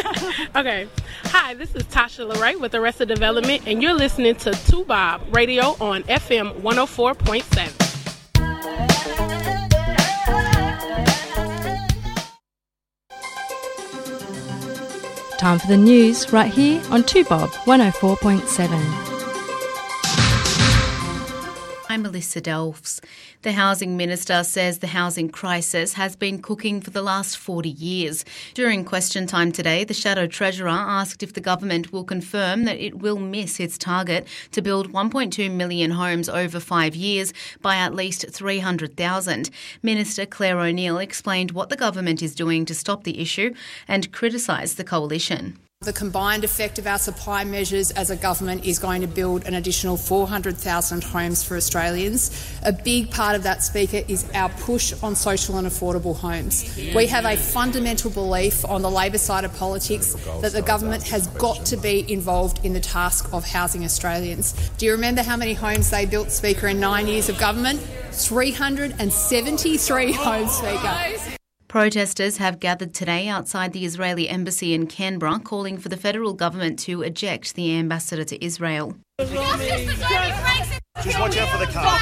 Okay. Hi, this is Tasha LeRae with Arrested Development, and you're listening to 2Bob Radio on FM 104.7. Time for the news right here on 2Bob 104.7. I'm Melissa Delfs. The Housing Minister says the housing crisis has been cooking for the last 40 years. During question time today, the Shadow Treasurer asked if the government will confirm that it will miss its target to build 1.2 million homes over 5 years by at least 300,000. Minister Claire O'Neil explained what the government is doing to stop the issue and criticised the coalition. The combined effect of our supply measures as a government is going to build an additional 400,000 homes for Australians. A big part of that, Speaker, is our push on social and affordable homes. We have a fundamental belief on the Labor side of politics that the government has got to be involved in the task of housing Australians. Do you remember how many homes they built, Speaker, in 9 years of government? 373 homes, Speaker. Protesters have gathered today outside the Israeli embassy in Canberra, calling for the federal government to eject the ambassador to Israel. Just watch out for the car.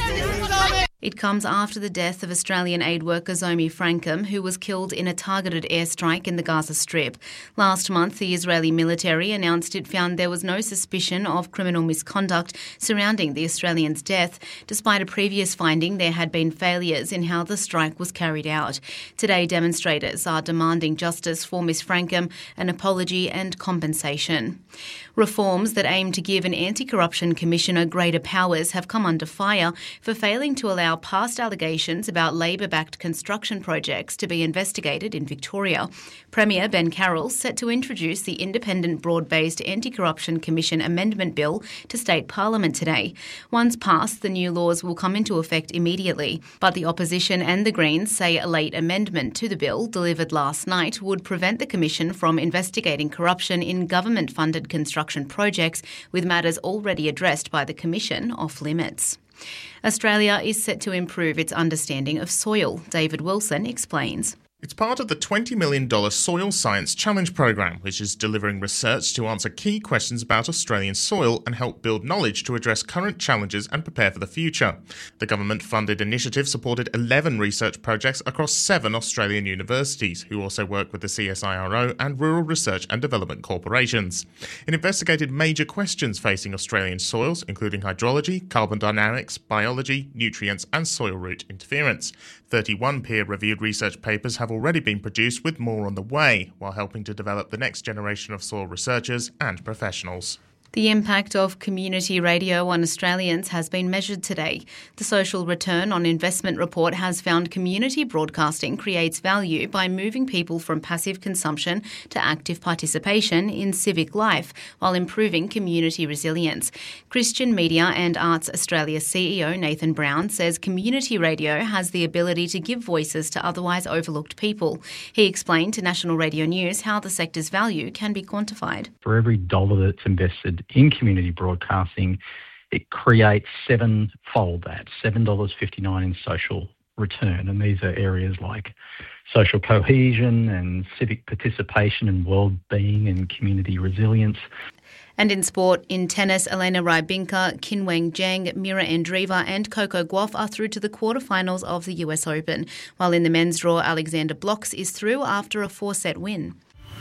It comes after the death of Australian aid worker Zomi Frankham, who was killed in a targeted airstrike in the Gaza Strip. Last month, the Israeli military announced it found there was no suspicion of criminal misconduct surrounding the Australian's death, despite a previous finding there had been failures in how the strike was carried out. Today, demonstrators are demanding justice for Ms Frankham, an apology and compensation. Reforms that aim to give an anti-corruption commissioner greater powers have come under fire for failing to allow past allegations about Labor-backed construction projects to be investigated in Victoria. Premier Ben Carroll set to introduce the Independent Broad-Based Anti-Corruption Commission Amendment Bill to State Parliament today. Once passed, the new laws will come into effect immediately, but the opposition and the Greens say a late amendment to the bill delivered last night would prevent the Commission from investigating corruption in government-funded construction projects, with matters already addressed by the Commission off limits. Australia is set to improve its understanding of soil. David Wilson explains. It's part of the $20 million Soil Science Challenge programme, which is delivering research to answer key questions about Australian soil and help build knowledge to address current challenges and prepare for the future. The government-funded initiative supported 11 research projects across 7 Australian universities, who also work with the CSIRO and rural research and development corporations. It investigated major questions facing Australian soils, including hydrology, carbon dynamics, biology, nutrients and soil root interference. 31 peer-reviewed research papers have already been produced, with more on the way, while helping to develop the next generation of soil researchers and professionals. The impact of community radio on Australians has been measured today. The Social Return on Investment report has found community broadcasting creates value by moving people from passive consumption to active participation in civic life, while improving community resilience. Christian Media and Arts Australia CEO Nathan Brown says community radio has the ability to give voices to otherwise overlooked people. He explained to National Radio News how the sector's value can be quantified. For every dollar that's invested in community broadcasting, it creates sevenfold that, $7.59 in social return. And these are areas like social cohesion and civic participation and well-being and community resilience. And in sport, in tennis, Elena Rybinka, Qinwen Zheng, Mira Andreeva and Coco Gauff are through to the quarterfinals of the US Open, while in the men's draw, Alexander Blocks is through after a 4-set win.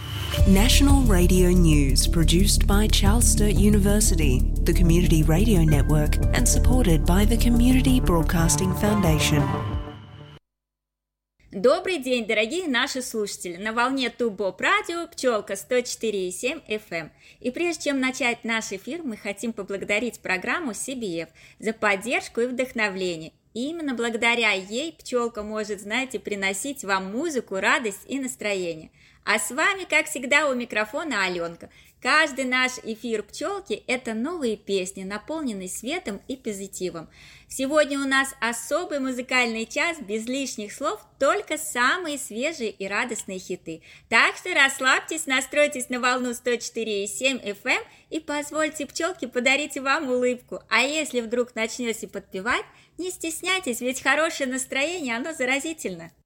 National Radio News, produced by Charles Sturt University, the Community Radio Network, and supported by the Community Broadcasting Foundation. Добрый день, дорогие наши слушатели! На волне Тубоп Радио Пчелка 104,7 FM. И прежде чем начать наш эфир, мы хотим поблагодарить программу CBF за поддержку и вдохновление. И именно благодаря ей Пчелка может, знаете, приносить вам музыку, радость и настроение. А с вами, как всегда, у микрофона Аленка. Каждый наш эфир «Пчелки» – это новые песни, наполненные светом и позитивом. Сегодня у нас особый музыкальный час, без лишних слов, только самые свежие и радостные хиты. Так что расслабьтесь, настройтесь на волну 104,7 FM и позвольте «Пчелке» подарить вам улыбку. А если вдруг начнете подпевать, не стесняйтесь, ведь хорошее настроение, оно заразительно.